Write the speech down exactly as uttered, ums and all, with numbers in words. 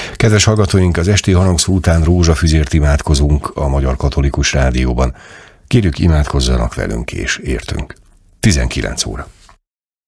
Kedves hallgatóink, az esti harangszó után rózsafüzért imádkozunk a Magyar Katolikus Rádióban. Kérjük, imádkozzanak velünk és értünk. tizenkilenc óra.